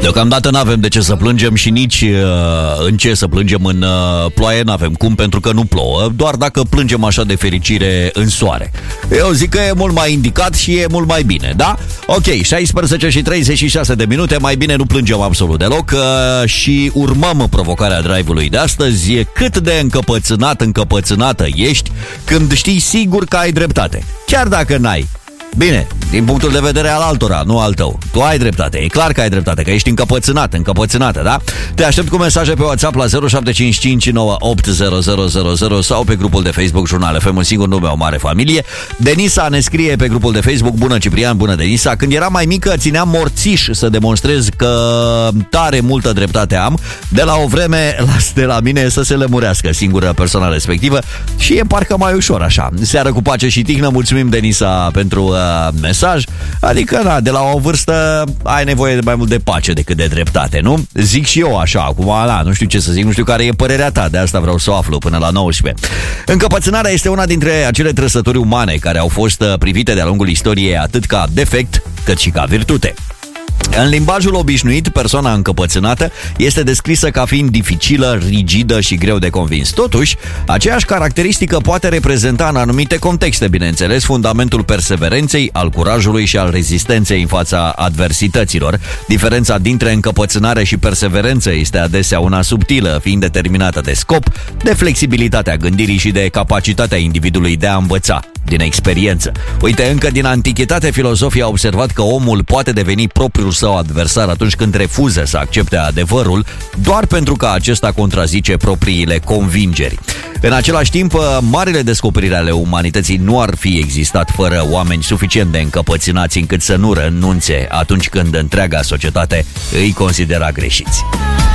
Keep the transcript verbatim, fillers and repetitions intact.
Deocamdată n-avem de ce să plângem și nici uh, în ce să plângem în uh, ploaie n-avem cum, pentru că nu plouă, doar dacă plângem așa de fericire în soare. Eu zic că e mult mai indicat și e mult mai bine, da? Ok, șaisprezece și treizeci și șase de minute, mai bine nu plângem absolut deloc uh, și urmăm provocarea drive-ului de astăzi. E cât de încăpățânat, încăpățânată ești când știi sigur că ai dreptate, chiar dacă n-ai. Bine, din punctul de vedere al altora, nu al tău. Tu ai dreptate, e clar că ai dreptate, că ești încăpățânat, încăpățânată, da? Te aștept cu mesaje pe WhatsApp la zero șapte cinci cinci nouă opt zero zero zero zero sau pe grupul de Facebook Jurnal F M, un singur nume, o mare familie. Denisa ne scrie pe grupul de Facebook: bună Ciprian, bună Denisa. Când eram mai mică țineam morțiș să demonstrez că tare multă dreptate am. De la o vreme las de la mine să se lămurească singură persoana respectivă și e parcă mai ușor așa. Seară cu pace și tihnă, mulțumim Denisa pentru uh, mesaj. Adică, na, de la o vârstă ai nevoie de mai mult de pace decât de dreptate, nu? Zic și eu așa, acum, la, nu știu ce să zic, nu știu care e părerea ta, de asta vreau să o aflu până la nouăsprezece. Încăpățânarea este una dintre acele trăsături umane care au fost privite de-a lungul istoriei atât ca defect, cât și ca virtute. În limbajul obișnuit, persoana încăpățânată este descrisă ca fiind dificilă, rigidă și greu de convins. Totuși, aceeași caracteristică poate reprezenta în anumite contexte, bineînțeles, fundamentul perseverenței, al curajului și al rezistenței în fața adversităților. Diferența dintre încăpățânare și perseverență este adesea una subtilă, fiind determinată de scop, de flexibilitatea gândirii și de capacitatea individului de a învăța din experiență. Uite, încă din antichitate, filozofii au observat că omul poate deveni propriul său adversar atunci când refuză să accepte adevărul, doar pentru că acesta contrazice propriile convingeri. În același timp, marile descoperiri ale umanității nu ar fi existat fără oameni suficient de încăpățânați încât să nu renunțe atunci când întreaga societate îi considera greșiți.